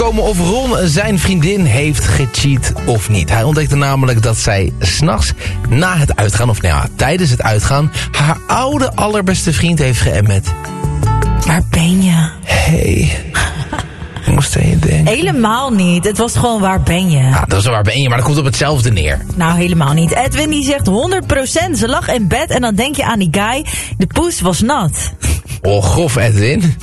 gekomen of Ron zijn vriendin heeft gecheat of niet. Hij ontdekte namelijk dat zij 's nachts na het uitgaan, of nou ja, tijdens het uitgaan, haar oude allerbeste vriend heeft geappt met: Waar ben je? Hey, moest je denken? Helemaal niet. Het was gewoon waar ben je? Ja, dat is waar ben je, maar dat komt op hetzelfde neer. Nou, helemaal niet. Edwin die zegt 100%. Ze lag in bed en dan denk je aan die guy. De poes was nat. Oh, grof Edwin.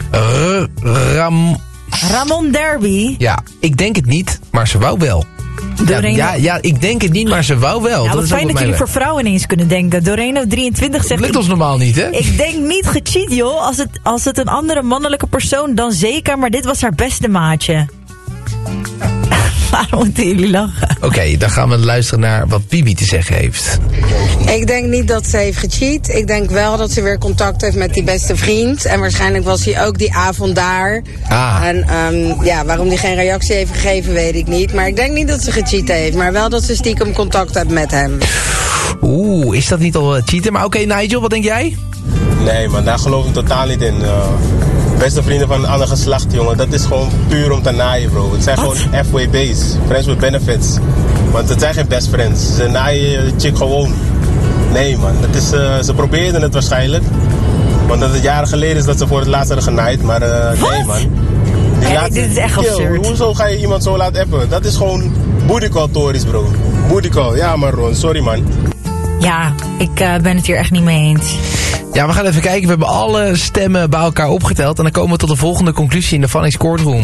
Ramon Derby. Ja, ik denk het niet, maar ze wou wel. Ja, ik denk het niet, maar ze wou wel. Ja, dat wat is fijn dat jullie voor vrouwen ineens kunnen denken. Doreno 23 zegt... Dat lukt ons normaal niet, hè? Ik denk niet gecheat, joh. Als het een andere mannelijke persoon, dan zeker. Maar dit was haar beste maatje. Waarom moeten jullie lachen? Oké, dan gaan we luisteren naar wat Bibi te zeggen heeft. Ik denk niet dat ze heeft gecheat. Ik denk wel dat ze weer contact heeft met die beste vriend. En waarschijnlijk was hij ook die avond daar. En waarom hij geen reactie heeft gegeven, weet ik niet. Maar ik denk niet dat ze gecheat heeft. Maar wel dat ze stiekem contact heeft met hem. Oeh, is dat niet al cheaten? Maar oké, Nigel, wat denk jij? Nee man, daar geloof ik totaal niet in. Beste vrienden van een ander geslacht, jongen. Dat is gewoon puur om te naaien, bro. Het zijn gewoon FWB's. Friends with benefits. Want het zijn geen best friends. Ze naaien je chick gewoon. Nee, man. Dat is, ze probeerden het waarschijnlijk. Want dat het jaren geleden is dat ze voor het laatst hadden genaaid. Maar nee, man. Dit is echt absurd. Hoezo ga je iemand zo laten appen? Dat is gewoon booty call tories, bro. Booty call. Ja, maar Ron. Sorry, man. Ja, ik ben het hier echt niet mee eens. Ja, we gaan even kijken. We hebben alle stemmen bij elkaar opgeteld. En dan komen we tot de volgende conclusie in de Phonics Courtroom.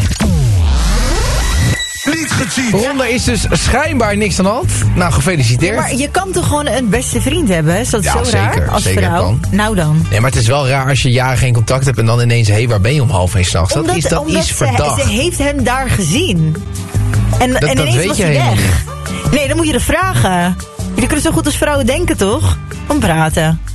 Niet gecheat. Ron, er is dus schijnbaar niks aan de hand. Nou, gefeliciteerd. Ja, maar je kan toch gewoon een beste vriend hebben? Is dat zo raar als zeker vrouw? kan. Nou dan. Nee, maar het is wel raar als je jaren geen contact hebt en dan ineens, hé, waar ben je om 1:30 s'nachts? Dat is verdacht. Ze heeft hem daar gezien. En dat ineens weet was je hij helemaal weg. Nee, dan moet je er vragen. Jullie kunnen zo goed als vrouwen denken, toch? Om praten.